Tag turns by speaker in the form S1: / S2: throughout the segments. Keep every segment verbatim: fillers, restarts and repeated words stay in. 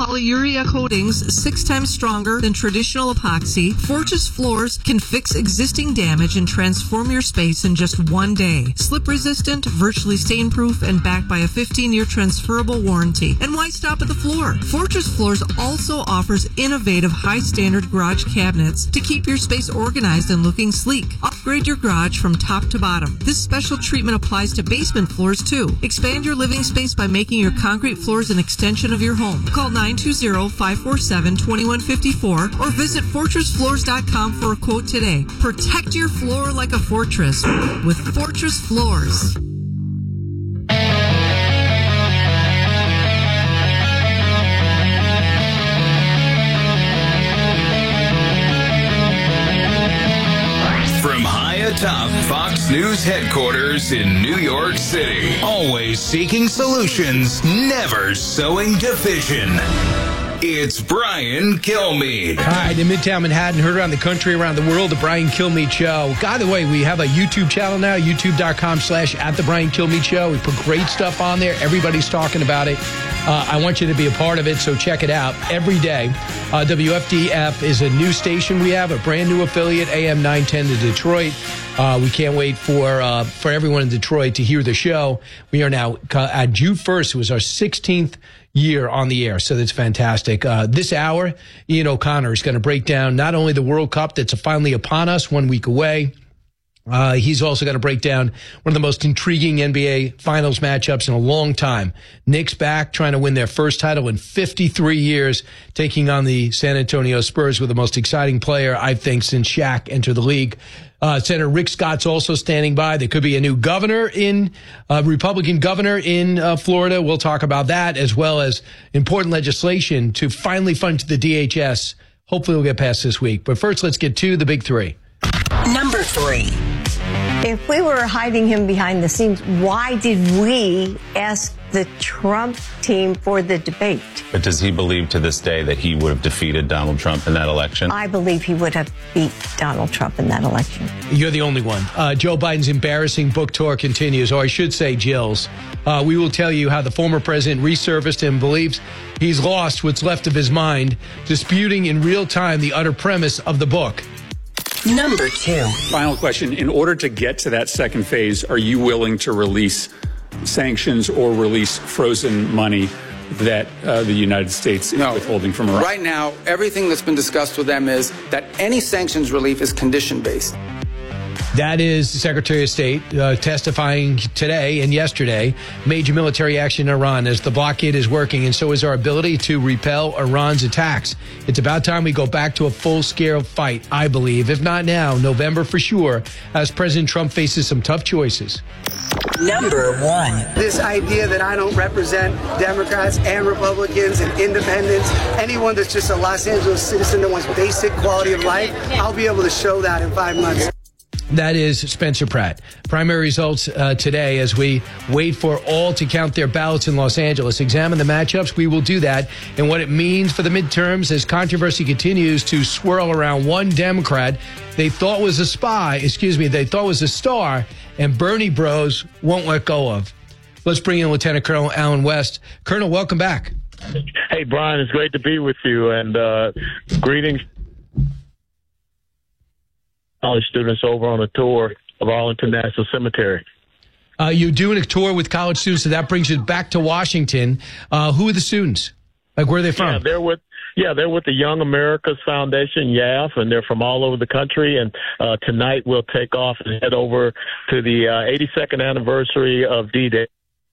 S1: polyurea coatings six times stronger than traditional epoxy, Fortress Floors can fix existing damage and transform your space in just one day. Slip-resistant, virtually stain-proof, and backed by a fifteen-year transferable warranty. And why stop at the floor? Fortress Floors also offers innovative, high-standard garage cabinets to keep your space organized and looking sleek. Upgrade your garage from top to bottom. This special treatment applies to basement floors, too. Expand your living space by making your concrete floors an extension of your home. Call nine two zero, five four seven, two one five four or visit fortress floors dot com for a quote today. Protect your floor like a fortress with Fortress Floors.
S2: From high atop Fox News headquarters in New York City, always seeking solutions, never sowing division. It's Brian Kilmeade.
S3: Hi, in Midtown Manhattan, heard around the country, around the world, the Brian Kilmeade Show. By the way, we have a YouTube channel now, youtube.com slash at the Brian Kilmeade Show. We put great stuff on there. Everybody's talking about it. Uh, I want you to be a part of it, so check it out every day. Uh, W F D F is a new station we have, a brand new affiliate, A M nine ten to Detroit. Uh, we can't wait for uh, for everyone in Detroit to hear the show. We are now, uh, at June first, it was our sixteenth year on the air, so that's fantastic. Uh, this hour, Ian O'Connor is going to break down not only the World Cup that's finally upon us, one week away. Uh, he's also going to break down one of the most intriguing N B A Finals matchups in a long time. Knicks back, trying to win their first title in fifty-three years, taking on the San Antonio Spurs with the most exciting player, I think, since Shaq entered the league. Uh, Senator Rick Scott's also standing by. There could be a new governor in, uh, Republican governor in uh, Florida. We'll talk about that, as well as important legislation to finally fund the D H S. Hopefully we'll get past this week. But first, let's get to the big three.
S4: Number three. If we were hiding him behind the scenes, why did we ask the Trump team for the debate?
S5: But does he believe to this day that he would have defeated Donald Trump in that election?
S4: I believe he would have beat Donald Trump in that election.
S3: You're the only one. Uh, Joe Biden's embarrassing book tour continues, or I should say Jill's. Uh, we will tell you how the former president resurfaced and believes he's lost what's left of his mind, disputing in real time the utter premise of the book.
S4: Number two.
S6: Final question. In order to get to that second phase, are you willing to release sanctions or release frozen money that uh, the United States is
S7: no.
S6: withholding from Iran?
S7: Right now, everything that's been discussed with them is that any sanctions relief is condition-based.
S3: That is the Secretary of State uh, testifying today and yesterday. Major military action in Iran as the blockade is working, and so is our ability to repel Iran's attacks. It's about time we go back to a full-scale fight, I believe. If not now, November for sure, as President Trump faces some tough choices.
S4: Number one.
S8: This idea that I don't represent Democrats and Republicans and independents, anyone that's just a Los Angeles citizen that wants basic quality of life, I'll be able to show that in five months.
S3: That is Spencer Pratt. Primary results uh, today as we wait for all to count their ballots in Los Angeles. Examine the matchups. We will do that and what it means for the midterms as controversy continues to swirl around one Democrat they thought was a spy, excuse me, they thought was a star, and Bernie Bros won't let go of. Let's bring in Lieutenant Colonel Allen West. Colonel, welcome back.
S9: Hey, Brian, it's great to be with you, and uh, greetings. College students over on a tour of Arlington National Cemetery.
S3: Uh, you're doing a tour with college students, so that brings you back to Washington. Uh, who are the students? Like, where are they from?
S9: Yeah, they're with yeah, they're with the Young America's Foundation, Y A F, and they're from all over the country. And uh, tonight we'll take off and head over to the uh, eighty-second anniversary of D-Day.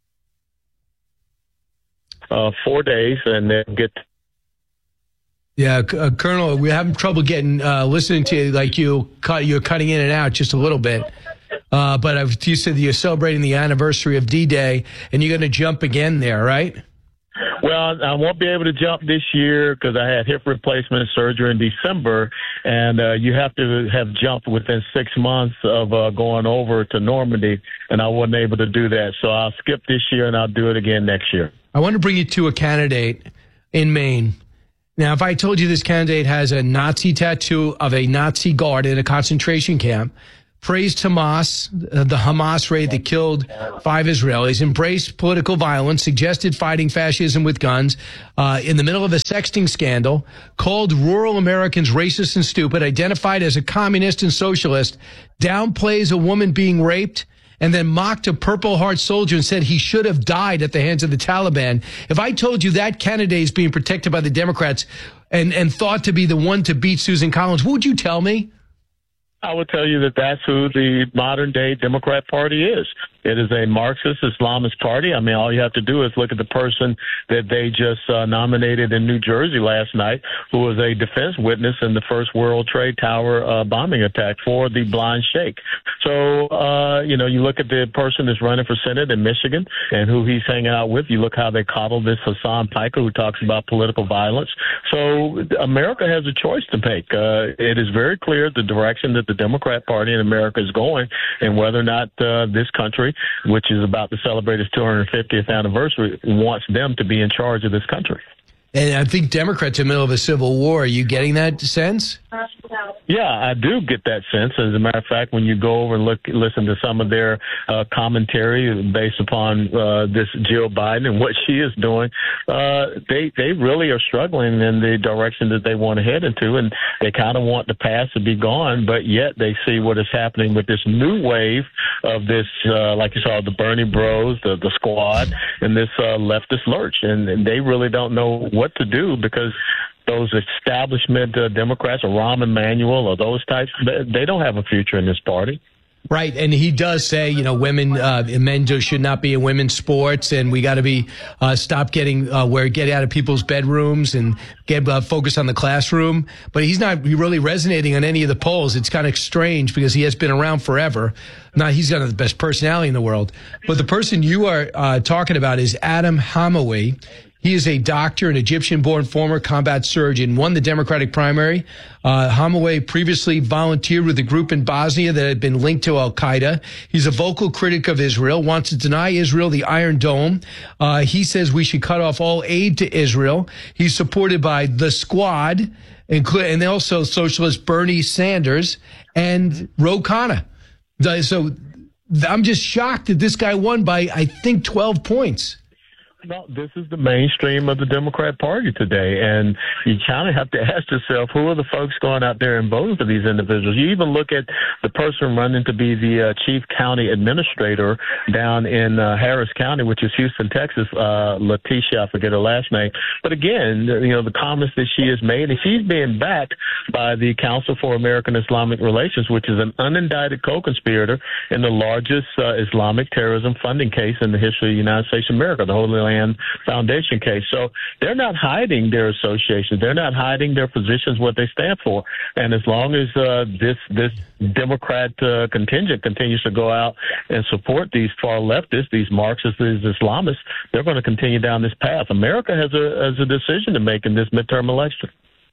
S9: Uh, four days, and then get.
S3: Yeah, uh, Colonel, we're having trouble getting uh, listening to you. Like you, cut, you're cutting in and out just a little bit. Uh, but I've, you said you're celebrating the anniversary of D-Day, and you're going to jump again there, right?
S9: Well, I won't be able to jump this year because I had hip replacement surgery in December, and uh, you have to have jumped within six months of uh, going over to Normandy, and I wasn't able to do that. So I'll skip this year, and I'll do it again next year.
S3: I want to bring you to a candidate in Maine. Now, if I told you this candidate has a Nazi tattoo of a Nazi guard in a concentration camp, praised Hamas, uh, the Hamas raid that killed five Israelis, embraced political violence, suggested fighting fascism with guns uh, in the middle of a sexting scandal, called rural Americans racist and stupid, identified as a communist and socialist, downplays a woman being raped, and then mocked a Purple Heart soldier and said he should have died at the hands of the Taliban. If I told you that candidate is being protected by the Democrats and, and thought to be the one to beat Susan Collins, what would you tell me?
S9: I would tell you that that's who the modern-day Democrat Party is. It is a Marxist Islamist party. I mean, all you have to do is look at the person that they just uh, nominated in New Jersey last night, who was a defense witness in the first World Trade Tower uh, bombing attack for the blind sheikh. So, uh, you know, you look at the person that's running for Senate in Michigan and who he's hanging out with. You look how they coddle this Hassan Piker who talks about political violence. So America has a choice to make. Uh, it is very clear the direction that the Democrat Party in America is going and whether or not uh, this country, which is about to celebrate its two hundred fiftieth anniversary, wants them to be in charge of this country.
S3: And I think Democrats are in the middle of a civil war. Are you getting that sense?
S9: Yeah, I do get that sense. As a matter of fact, when you go over and look, listen to some of their uh, commentary based upon uh, this Jill Biden and what she is doing, uh, they they really are struggling in the direction that they want to head into, and they kind of want the past to be gone, but yet they see what is happening with this new wave of this, uh, like you saw, the Bernie Bros, the, the Squad, and this uh, leftist lurch, and, and they really don't know what to do because those establishment uh, Democrats or Rahm Emanuel or those types, they don't have a future in this party.
S3: Right, and he does say, you know, women, uh, men should not be in women's sports, and we got to be uh, stop getting uh, where get out of people's bedrooms and get uh, focus on the classroom. But he's not really resonating on any of the polls. It's kind of strange because he has been around forever. Now he's got the best personality in the world, but the person you are uh, talking about is Adam Hamawi. He is a doctor, an Egyptian-born former combat surgeon, won the Democratic primary. Uh, Hamawi previously volunteered with a group in Bosnia that had been linked to al-Qaeda. He's a vocal critic of Israel, wants to deny Israel the Iron Dome. Uh, he says we should cut off all aid to Israel. He's supported by the Squad, and also socialist Bernie Sanders and Ro Khanna. So I'm just shocked that this guy won by, I think, twelve points.
S9: No, this is the mainstream of the Democrat Party today, and you kind of have to ask yourself, who are the folks going out there and voting for these individuals? You even look at the person running to be the uh, chief county administrator down in uh, Harris County, which is Houston, Texas, uh, Letitia, I forget her last name. But again, you know, the comments that she has made, and she's being backed by the Council for American Islamic Relations, which is an unindicted co-conspirator in the largest uh, Islamic terrorism funding case in the history of the United States of America, the Holy Land Foundation case. So they're not hiding their associations. They're not hiding their positions, what they stand for. And as long as uh, this this Democrat uh, contingent continues to go out and support these far leftists, these Marxists, these Islamists, they're going to continue down this path. America has a has a decision to make in this midterm election.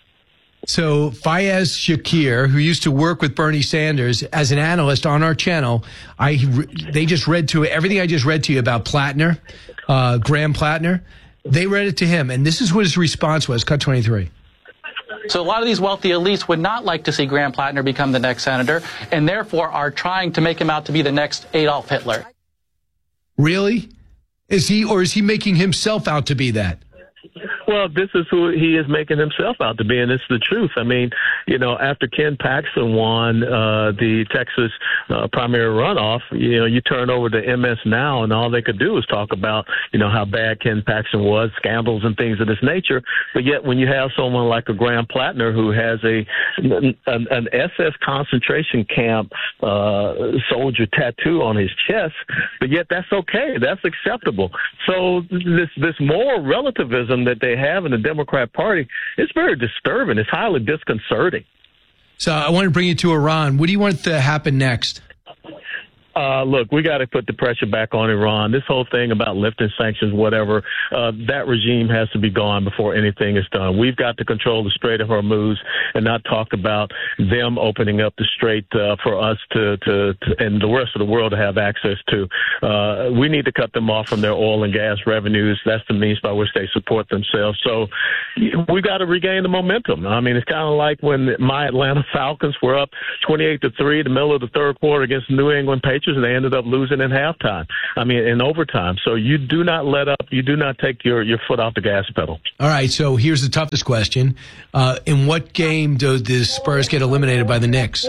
S3: So Fayez Shakir, who used to work with Bernie Sanders as an analyst on our channel, I they just read to everything I just read to you about Plattner, uh, Graham Plattner. They read it to him, and this is what his response was. Cut twenty-three.
S10: So a lot of these wealthy elites would not like to see Graham Plattner become the next senator, and therefore are trying to make him out to be the next Adolf Hitler.
S3: Really? Is he, or is he making himself out to be that?
S9: Well, this is who he is making himself out to be, and it's the truth. I mean, you know, after Ken Paxton won uh, the Texas uh, primary runoff, you know, you turn over to M S Now, and all they could do is talk about, you know, how bad Ken Paxton was, scandals and things of this nature. But yet when you have someone like a Graham Plattner who has a an, an S S concentration camp uh, soldier tattoo on his chest, but yet that's okay. That's acceptable. So this, this moral relativism that they have in the Democrat Party, it's very disturbing. It's highly disconcerting.
S3: So I want to bring you to Iran. What do you want to happen next?
S9: Uh, look, we got to put the pressure back on Iran. This whole thing about lifting sanctions, whatever, uh, that regime has to be gone before anything is done. We've got to control the Strait of Hormuz and not talk about them opening up the strait uh, for us to, to, to and the rest of the world to have access to. Uh, we need to cut them off from their oil and gas revenues. That's the means by which they support themselves. So we've got to regain the momentum. I mean, it's kind of like when my Atlanta Falcons were up twenty-eight to three in the middle of the third quarter against the New England Patriots, and they ended up losing in halftime. I mean, in overtime. So you do not let up. You do not take your, your foot off the gas pedal.
S3: All right, so here's the toughest question. Uh, in what game do the Spurs get eliminated by the Knicks?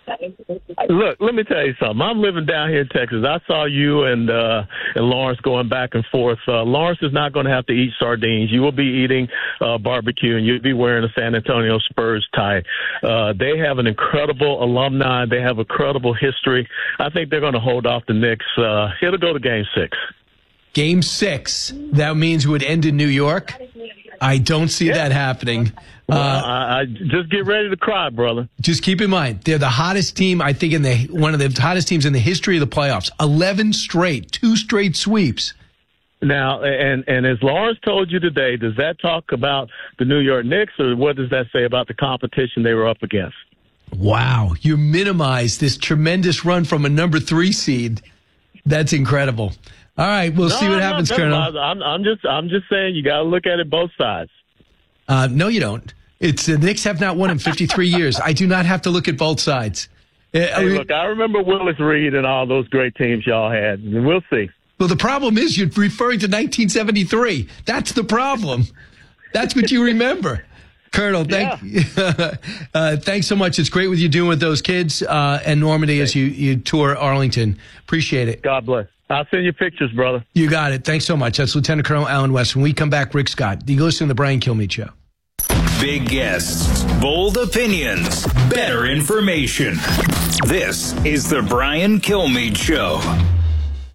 S9: Look, let me tell you something. I'm living down here in Texas. I saw you and uh, and Lawrence going back and forth. Uh, Lawrence is not going to have to eat sardines. You will be eating uh, barbecue, and you'll be wearing a San Antonio Spurs tie. Uh, they have an incredible alumni. They have a credible history. I think they're going to hold off the Knicks. Uh, it'll go to game six.
S3: Game six. That means it would end in New York? I don't see yeah. that happening.
S9: Well, uh, I, I just get ready to cry, brother.
S3: Just keep in mind, they're the hottest team, I think, in the one of the hottest teams in the history of the playoffs. Eleven straight, two straight sweeps.
S9: Now, and and as Lawrence told you today, does that talk about the New York Knicks, or what does that say about the competition they were up against?
S3: Wow, you minimize this tremendous run from a number three seed. That's incredible. All right, we'll
S9: no,
S3: see what
S9: no,
S3: happens,
S9: no,
S3: Colonel.
S9: I'm, I'm just, I'm just saying you got to look at it both sides.
S3: Uh, no, you don't. It's the Knicks have not won in fifty-three years. I do not have to look at both sides.
S9: Hey, I mean, look, I remember Willis Reed and all those great teams y'all had, and we'll see.
S3: Well, the problem is you're referring to nineteen seventy-three. That's the problem. That's what you remember. Colonel, thank, yeah. uh, thanks so much. It's great what you're doing with those kids uh, and Normandy as you, you tour Arlington. Appreciate it.
S9: God bless. I'll send you pictures, brother.
S3: You got it. Thanks so much. That's Lieutenant Colonel Alan West. When we come back, Rick Scott. You listen to the Brian Kilmeade Show.
S2: Big guests, bold opinions, better information. This is the Brian Kilmeade Show.